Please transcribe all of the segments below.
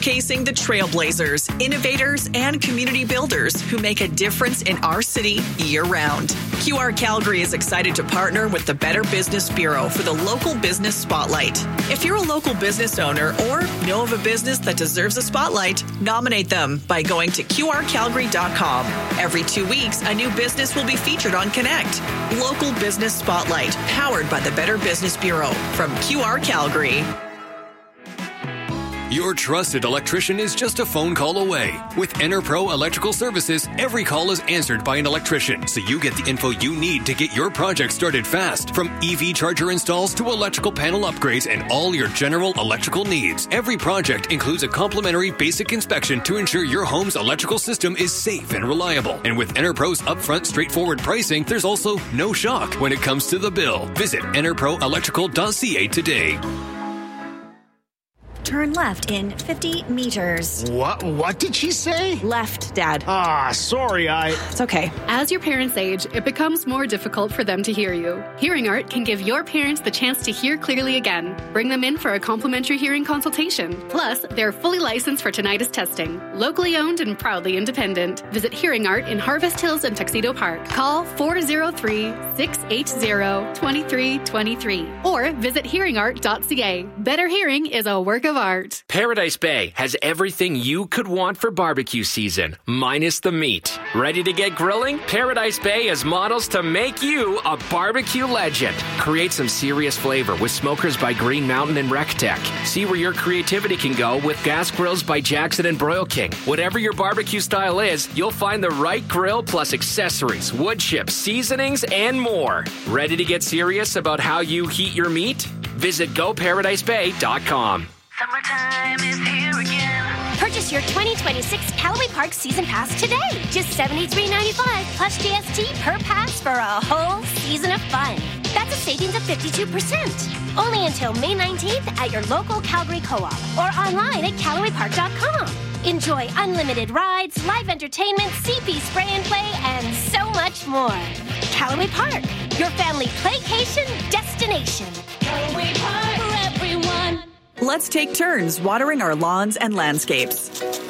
Casing the trailblazers, innovators, and community builders who make a difference in our city year-round. QR Calgary is excited to partner with the Better Business Bureau for the Local Business Spotlight. If you're a local business owner or know of a business that deserves a spotlight, nominate them by going to qrcalgary.com. Every 2 weeks, a new business will be featured on Connect. Local Business Spotlight, powered by the Better Business Bureau from QR Calgary. Your trusted electrician is just a phone call away. With EnerPro Electrical Services, every call is answered by an electrician, so you get the info you need to get your project started fast. From EV charger installs to electrical panel upgrades and all your general electrical needs. Every project includes a complimentary basic inspection to ensure your home's electrical system is safe and reliable. And with EnerPro's upfront, straightforward pricing, there's also no shock when it comes to the bill. Visit enerproelectrical.ca today. Turn left in 50 meters. What did she say? Left, Dad. Sorry, It's okay. As your parents age, it becomes more difficult for them to hear you. Hearing Art can give your parents the chance to hear clearly again. Bring them in for a complimentary hearing consultation. Plus, they're fully licensed for tinnitus testing. Locally owned and proudly independent. Visit Hearing Art in Harvest Hills and Tuxedo Park. Call 403-680-2323 or visit hearingart.ca. Better hearing is a work of art. Paradise Bay has everything you could want for barbecue season, minus the meat. Ready to get grilling? Paradise Bay has models to make you a barbecue legend. Create some serious flavor with smokers by Green Mountain and RecTech. See where your creativity can go with gas grills by Jackson and Broil King. Whatever your barbecue style is, you'll find the right grill plus accessories, wood chips, seasonings, and more. Ready to get serious about how you heat your meat? Visit GoParadiseBay.com. Summertime is here again. Purchase your 2026 Callaway Park Season Pass today. Just $73.95 plus GST per pass for a whole season of fun. That's a savings of 52%. Only until May 19th at your local Calgary Co-op or online at CallawayPark.com. Enjoy unlimited rides, live entertainment, CP spray and play, and so much more. Callaway Park, your family playcation destination. Callaway Park for everyone. Let's take turns watering our lawns and landscapes.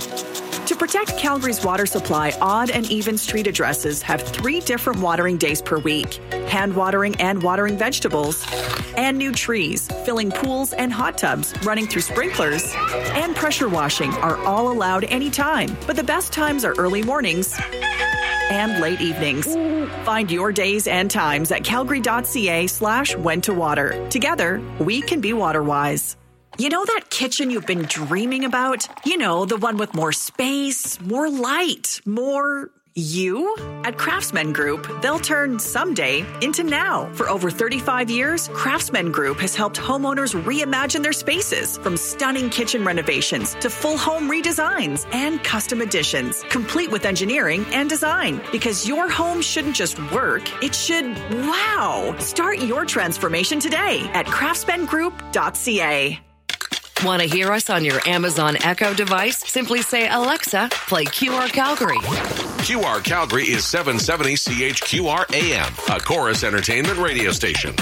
To protect Calgary's water supply, odd and even street addresses have 3 different watering days per week. Hand watering and watering vegetables, and new trees, filling pools and hot tubs, running through sprinklers, and pressure washing are all allowed anytime. But the best times are early mornings and late evenings. Find your days and times at calgary.ca/when to water. Together, we can be water wise. You know that kitchen you've been dreaming about? You know, the one with more space, more light, more you? At Craftsman Group, they'll turn someday into now. For over 35 years, Craftsman Group has helped homeowners reimagine their spaces, from stunning kitchen renovations to full home redesigns and custom additions, complete with engineering and design. Because your home shouldn't just work, it should wow. Start your transformation today at craftsmangroup.ca. Want to hear us on your Amazon Echo device? Simply say, Alexa, play QR Calgary. QR Calgary is 770 CHQR AM, a Chorus Entertainment radio station.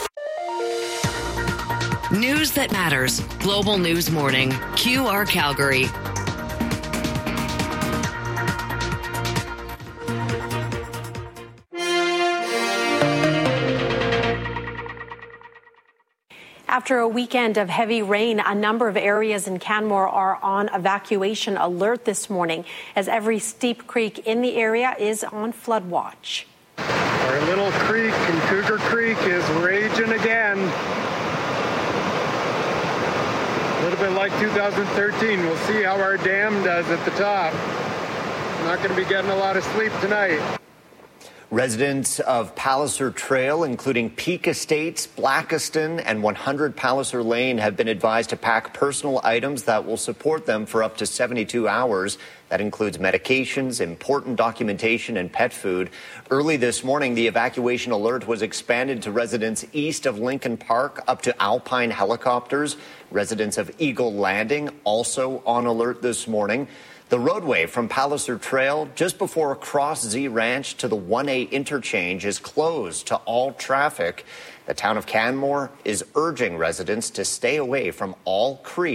News that matters. Global News Morning. QR Calgary. After a weekend of heavy rain, a number of areas in Canmore are on evacuation alert this morning, as every steep creek in the area is on flood watch. Our little creek in Cougar Creek is raging again. A little bit like 2013. We'll see how our dam does at the top. Not going to be getting a lot of sleep tonight. Residents of Palliser Trail, including Peak Estates, Blackiston, and 100 Palliser Lane, have been advised to pack personal items that will support them for up to 72 hours. That includes medications, important documentation, and pet food. Early this morning, the evacuation alert was expanded to residents east of Lincoln Park, up to Alpine helicopters. Residents of Eagle Landing also on alert this morning. The roadway from Palliser Trail just before Cross Z Ranch to the 1A interchange is closed to all traffic. The town of Canmore is urging residents to stay away from all creeks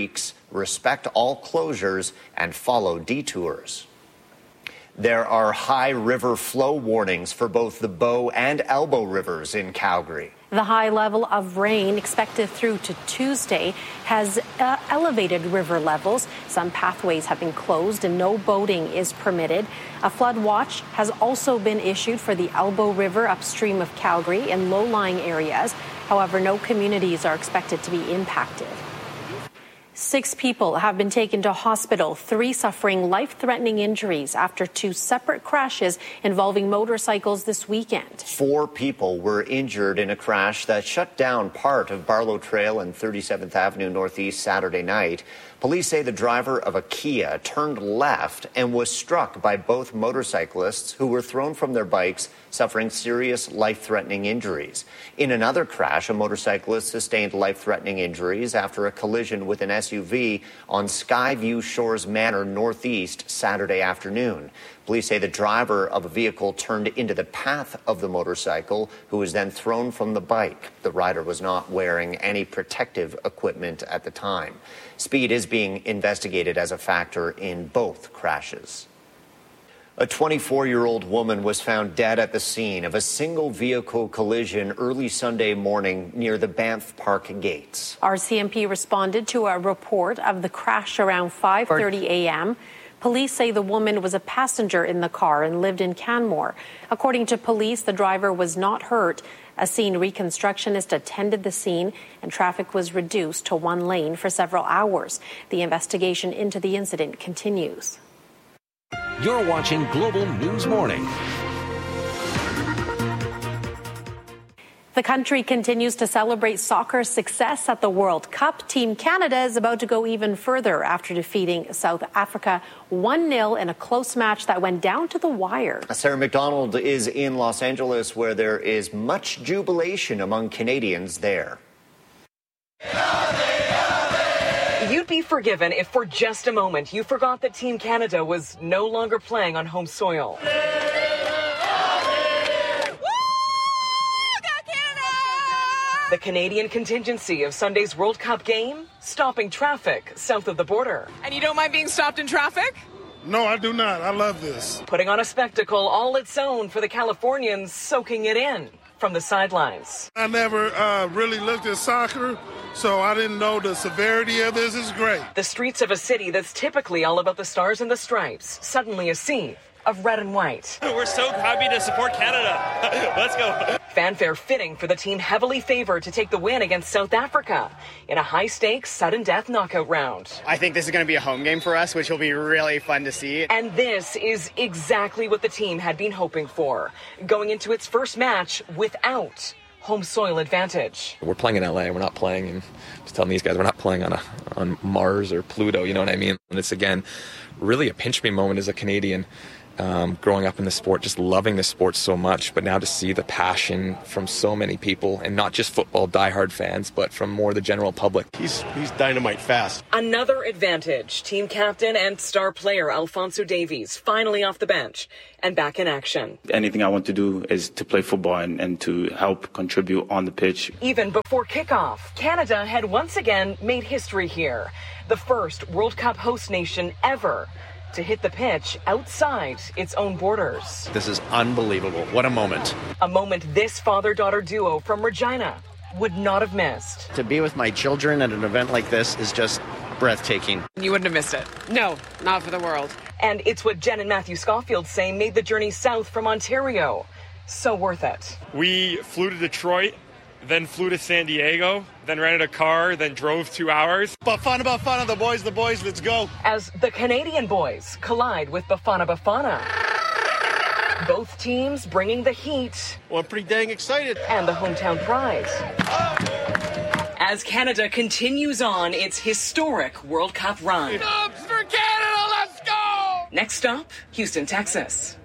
respect all closures, and follow detours. There are high river flow warnings for both the Bow and Elbow rivers in Calgary. The high level of rain expected through to Tuesday has elevated river levels. Some pathways have been closed and no boating is permitted. A flood watch has also been issued for the Elbow River upstream of Calgary in low-lying areas. However, no communities are expected to be impacted. 6 people have been taken to hospital, 3 suffering life-threatening injuries after 2 separate crashes involving motorcycles this weekend. 4 people were injured in a crash that shut down part of Barlow Trail and 37th Avenue Northeast Saturday night. Police say the driver of a Kia turned left and was struck by both motorcyclists who were thrown from their bikes, suffering serious life-threatening injuries. In another crash, a motorcyclist sustained life-threatening injuries after a collision with an SUV on Skyview Shores Manor Northeast Saturday afternoon. Police say the driver of a vehicle turned into the path of the motorcycle, who was then thrown from the bike. The rider was not wearing any protective equipment at the time. Speed is being investigated as a factor in both crashes. A 24-year-old woman was found dead at the scene of a single vehicle collision early Sunday morning near the Banff Park gates. RCMP responded to a report of the crash around 5:30 a.m. Police say the woman was a passenger in the car and lived in Canmore. According to police, the driver was not hurt. A scene reconstructionist attended the scene and traffic was reduced to 1 lane for several hours. The investigation into the incident continues. You're watching Global News Morning. The country continues to celebrate soccer success at the World Cup. Team Canada is about to go even further after defeating South Africa 1-0 in a close match that went down to the wire. Sarah McDonald is in Los Angeles, where there is much jubilation among Canadians there. You'd be forgiven if for just a moment you forgot that Team Canada was no longer playing on home soil. The Canadian contingency of Sunday's World Cup game, stopping traffic south of the border. And you don't mind being stopped in traffic? No, I do not. I love this. Putting on a spectacle all its own for the Californians, soaking it in from the sidelines. I never really looked at soccer, so I didn't know the severity of this. Is great. The streets of a city that's typically all about the stars and the stripes, suddenly a sea of red and white. We're so happy to support Canada. Let's go. Fanfare fitting for the team heavily favored to take the win against South Africa in a high-stakes, sudden-death knockout round. I think this is going to be a home game for us, which will be really fun to see. And this is exactly what the team had been hoping for, going into its first match without home soil advantage. We're playing in LA. We're not playing, and just telling these guys, we're not playing on Mars or Pluto, you know what I mean? And it's, again, really a pinch me moment as a Canadian. Growing up in the sport, just loving the sport so much, but now to see the passion from so many people, and not just football diehard fans, but from more the general public. He's dynamite fast. Another advantage. Team captain and star player Alphonso Davies finally off the bench and back in action. Anything I want to do is to play football and to help contribute on the pitch. Even before kickoff, Canada had once again made history here. The first World Cup host nation ever to hit the pitch outside its own borders. This is unbelievable. What a moment. A moment this father-daughter duo from Regina would not have missed. To be with my children at an event like this is just breathtaking. You wouldn't have missed it. No, not for the world. And it's what Jen and Matthew Schofield say made the journey south from Ontario so worth it. We flew to Detroit, then flew to San Diego, then rented a car, then drove 2 hours. Bafana Bafana, the boys, let's go. As the Canadian boys collide with Bafana Bafana. Both teams bringing the heat. Well, I'm pretty dang excited. And the hometown pride. As Canada continues on its historic World Cup run. Stops for Canada, let's go! Next stop, Houston, Texas.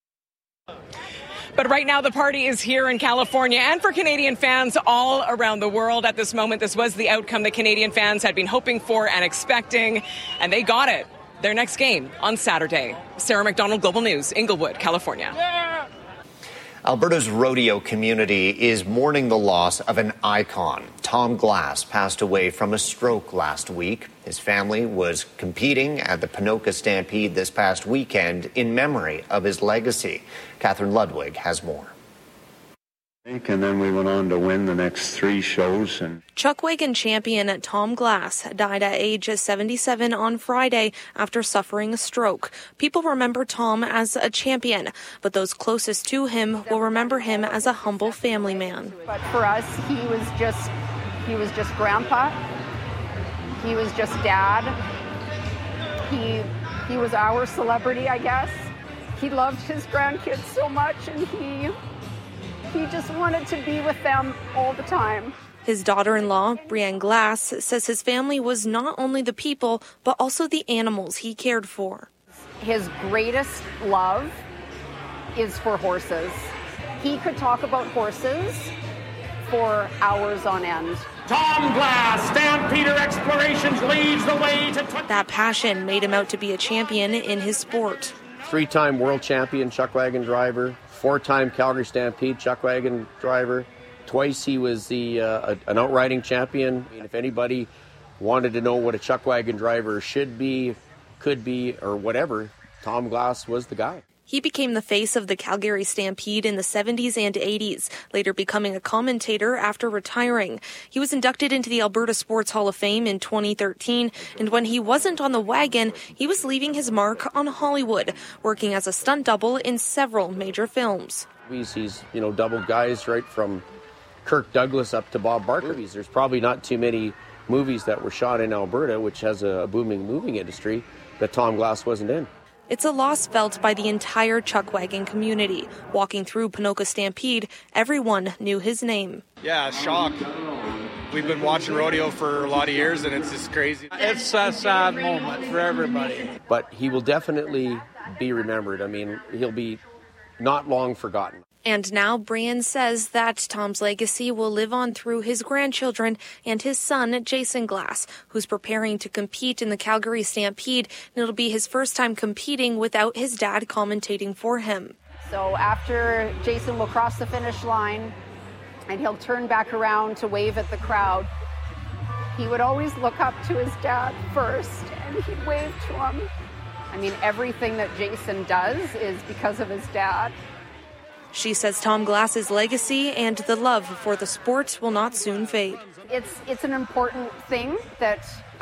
But right now, the party is here in California, and for Canadian fans all around the world at this moment. This was the outcome that Canadian fans had been hoping for and expecting, and they got it. Their next game on Saturday. Sarah McDonald, Global News, Inglewood, California. Yeah. Alberta's rodeo community is mourning the loss of an icon. Tom Glass passed away from a stroke last week. His family was competing at the Ponoka Stampede this past weekend in memory of his legacy. Catherine Ludwig has more. And then we went on to win the next 3 shows. And Chuckwagon champion Tom Glass died at age 77 on Friday after suffering a stroke. People remember Tom as a champion, but those closest to him will remember him as a humble family man. But for us, he was just grandpa. He was just dad. He was our celebrity, I guess. He loved his grandkids so much, and he just wanted to be with them all the time. His daughter-in-law, Brienne Glass, says his family was not only the people, but also the animals he cared for. His greatest love is for horses. He could talk about horses for hours on end. Tom Glass, Stampeder Explorations leads the way to... That passion made him out to be a champion in his sport. 3-time world champion chuckwagon driver, 4-time Calgary Stampede chuckwagon driver. Twice he was an outriding champion. If anybody wanted to know what a chuckwagon driver should be, could be, or whatever, Tom Glass was the guy. He became the face of the Calgary Stampede in the 70s and 80s, later becoming a commentator after retiring. He was inducted into the Alberta Sports Hall of Fame in 2013, and when he wasn't on the wagon, he was leaving his mark on Hollywood, working as a stunt double in several major films. He's doubled guys right from Kirk Douglas up to Bob Barker. There's probably not too many movies that were shot in Alberta, which has a booming moving industry, that Tom Glass wasn't in. It's a loss felt by the entire chuckwagon community. Walking through Ponoka Stampede, everyone knew his name. Yeah, shock. We've been watching rodeo for a lot of years, and it's just crazy. It's a sad moment for everybody. But he will definitely be remembered. I mean, he'll be not long forgotten. And now Brian says that Tom's legacy will live on through his grandchildren and his son, Jason Glass, who's preparing to compete in the Calgary Stampede, and it'll be his first time competing without his dad commentating for him. So after Jason will cross the finish line and he'll turn back around to wave at the crowd, he would always look up to his dad first and he'd wave to him. I mean, everything that Jason does is because of his dad. She says Tom Glass's legacy and the love for the sport will not soon fade. It's an important thing that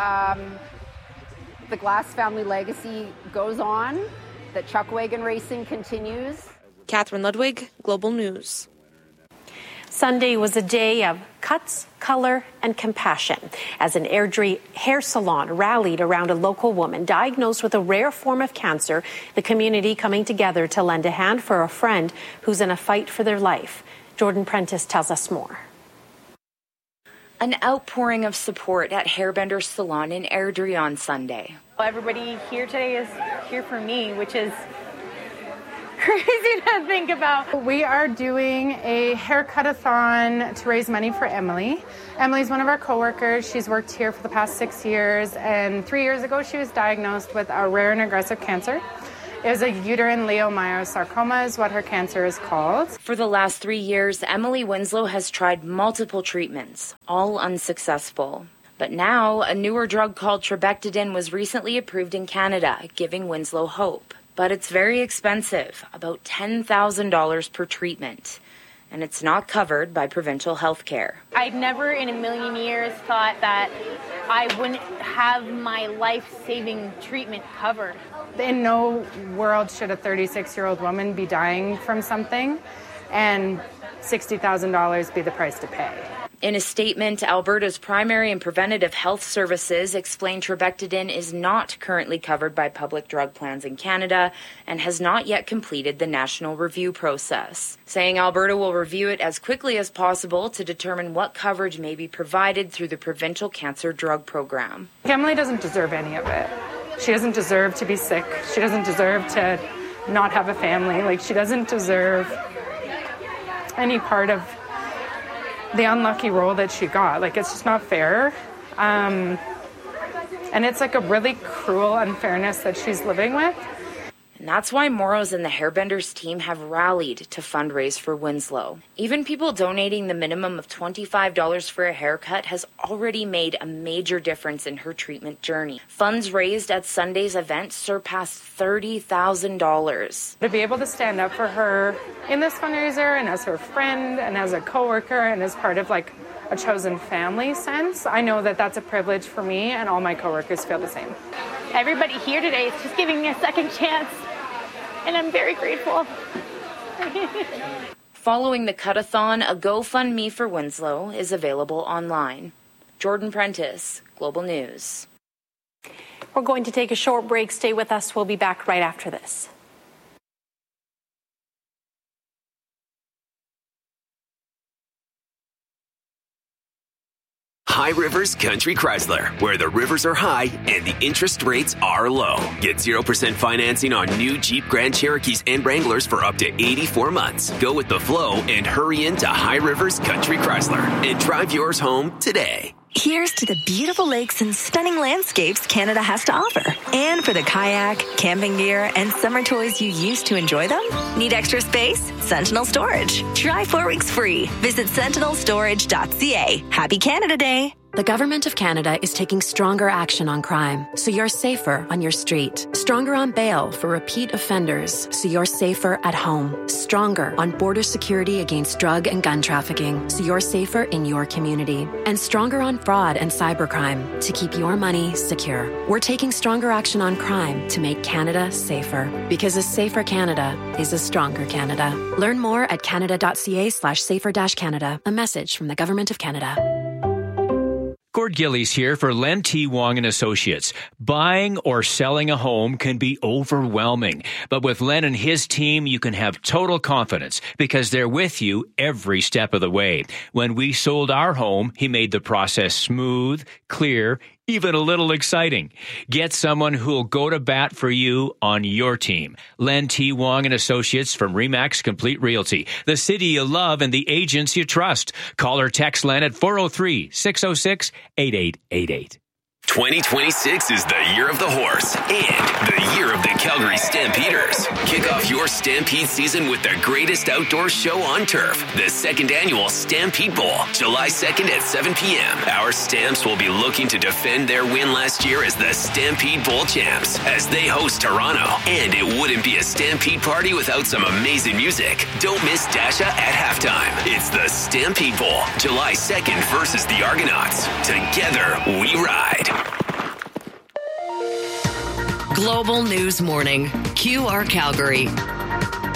the Glass family legacy goes on, that chuckwagon racing continues. Catherine Ludwig, Global News. Sunday was a day of cuts, color, and compassion as an Airdrie hair salon rallied around a local woman diagnosed with a rare form of cancer, the community coming together to lend a hand for a friend who's in a fight for their life. Jordan Prentice tells us more. An outpouring of support at Hairbender Salon in Airdrie on Sunday. Everybody here today is here for me, which is crazy to think about. We are doing a haircut-a-thon to raise money for Emily. Emily's one of our coworkers. She's worked here for the past 6 years, and 3 years ago she was diagnosed with a rare and aggressive cancer. It was a uterine leiomyosarcoma is what her cancer is called. For the last 3 years, Emily Winslow has tried multiple treatments, all unsuccessful. But now, a newer drug called trabectedin was recently approved in Canada, giving Winslow hope. But it's very expensive, about $10,000 per treatment, and it's not covered by provincial health care. I'd never in a million years thought that I wouldn't have my life-saving treatment covered. In no world should a 36-year-old woman be dying from something and $60,000 be the price to pay. In a statement, Alberta's Primary and Preventative Health Services explained trabectedin is not currently covered by public drug plans in Canada and has not yet completed the national review process, saying Alberta will review it as quickly as possible to determine what coverage may be provided through the provincial cancer drug program. Emily doesn't deserve any of it. She doesn't deserve to be sick. She doesn't deserve to not have a family. She doesn't deserve any part of the unlucky role that she got. It's just not fair. And it's a really cruel unfairness that she's living with. And that's why Moros and the Hairbenders team have rallied to fundraise for Winslow. Even people donating the minimum of $25 for a haircut has already made a major difference in her treatment journey. Funds raised at Sunday's event surpassed $30,000. To be able to stand up for her in this fundraiser and as her friend and as a coworker and as part of like a chosen family sense, I know that that's a privilege for me, and all my coworkers feel the same. Everybody here today is just giving me a second chance, and I'm very grateful. Following the cut-a-thon, a GoFundMe for Winslow is available online. Jordan Prentice, Global News. We're going to take a short break. Stay with us. We'll be back right after this. High Rivers Country Chrysler, where the rivers are high and the interest rates are low. Get 0% financing on new Jeep Grand Cherokees and Wranglers for up to 84 months. Go with the flow and hurry into High Rivers Country Chrysler and drive yours home today. Here's to the beautiful lakes and stunning landscapes Canada has to offer. And for the kayak, camping gear, and summer toys you used to enjoy them? Need extra space? Sentinel Storage. Try 4 weeks free. Visit sentinelstorage.ca. Happy Canada Day. The Government of Canada is taking stronger action on crime, so you're safer on your street. Stronger on bail for repeat offenders, so you're safer at home. Stronger on border security against drug and gun trafficking, so you're safer in your community. And stronger on fraud and cybercrime, to keep your money secure. We're taking stronger action on crime to make Canada safer. Because a safer Canada is a stronger Canada. Learn more at canada.ca/safer-Canada. A message from the Government of Canada. Gord Gillies here for Len T. Wong and Associates. Buying or selling a home can be overwhelming, but with Len and his team, you can have total confidence because they're with you every step of the way. When we sold our home, he made the process smooth, clear, even a little exciting. Get someone who'll go to bat for you on your team. Len T. Wong and Associates from RE/MAX Complete Realty. The city you love and the agents you trust. Call or text Len at 403-606-8888. 2026 is the year of the horse and the year of the Calgary Stampeders. Kick off your Stampede season with the greatest outdoor show on turf, the second annual Stampede Bowl, July 2nd at 7 p.m. Our Stamps will be looking to defend their win last year as the Stampede Bowl champs as they host Toronto. And it wouldn't be a Stampede party without some amazing music. Don't miss Dasha at halftime. It's the Stampede Bowl, July 2nd versus the Argonauts. Together, we ride. Global News Morning, QR Calgary.